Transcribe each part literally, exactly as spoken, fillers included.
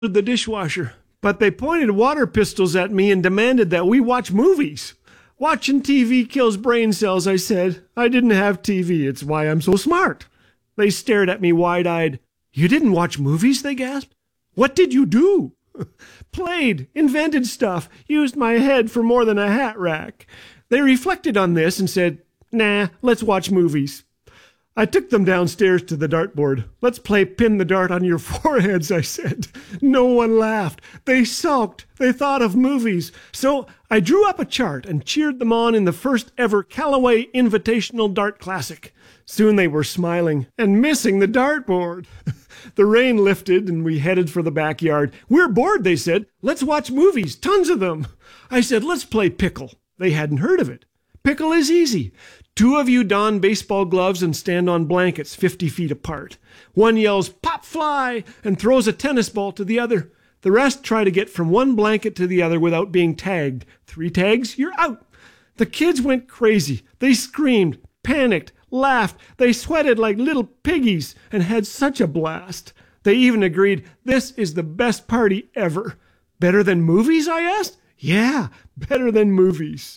the dishwasher, but they pointed water pistols at me and demanded that we watch movies. Watching T V kills brain cells, I said. I didn't have T V. It's why I'm so smart. They stared at me wide-eyed. You didn't watch movies, they gasped. What did you do? Played, invented stuff, used my head for more than a hat rack. They reflected on this and said, nah, let's watch movies. I took them downstairs to the dartboard. Let's play pin the dart on your foreheads, I said. No one laughed. They sulked. They thought of movies. So I drew up a chart and cheered them on in the first ever Callaway Invitational Dart Classic. Soon they were smiling and missing the dartboard. The rain lifted and we headed for the backyard. We're bored, they said. Let's watch movies, tons of them. I said, let's play pickle. They hadn't heard of it. Pickle is easy. Two of you don baseball gloves and stand on blankets fifty feet apart. One yells, pop fly, and throws a tennis ball to the other. The rest try to get from one blanket to the other without being tagged. Three tags, you're out. The kids went crazy. They screamed, panicked, laughed. They sweated like little piggies and had such a blast. They even agreed, this is the best party ever. Better than movies, I asked? Yeah, better than movies.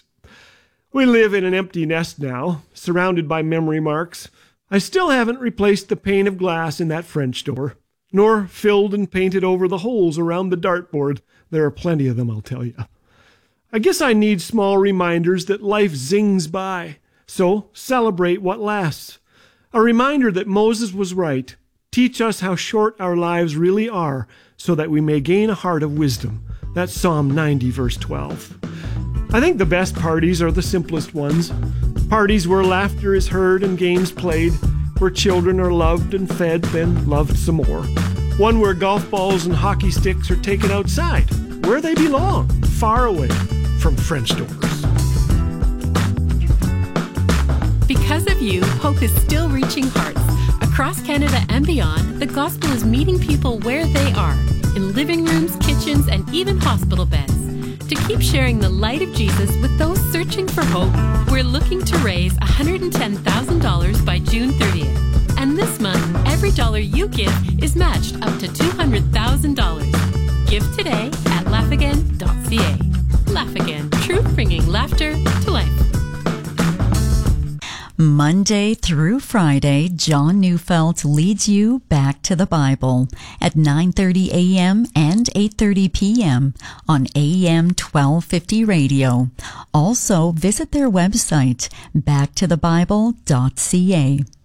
We live in an empty nest now, surrounded by memory marks. I still haven't replaced the pane of glass in that French door, nor filled and painted over the holes around the dartboard. There are plenty of them, I'll tell you. I guess I need small reminders that life zings by, so celebrate what lasts. A reminder that Moses was right. Teach us how short our lives really are, so that we may gain a heart of wisdom. That's Psalm ninety, verse twelve. I think the best parties are the simplest ones. Parties where laughter is heard and games played, where children are loved and fed, then loved some more. One where golf balls and hockey sticks are taken outside, where they belong, far away from French doors. Because of you, hope is still reaching hearts. Across Canada and beyond, the gospel is meeting people where they are, in living rooms, kitchens, and even hospital beds. To keep sharing the light of Jesus with those searching for hope, we're looking to raise one hundred ten thousand dollars by June thirtieth. And this month, every dollar you give is matched up to two hundred thousand dollars. Give today at laugh again dot c a. Laugh Again, truth bringing laughter to life. Monday through Friday, John Neufeld leads you back to the Bible at nine thirty a.m. and eight thirty p.m. on A M twelve fifty radio. Also, visit their website, back to the bible dot c a.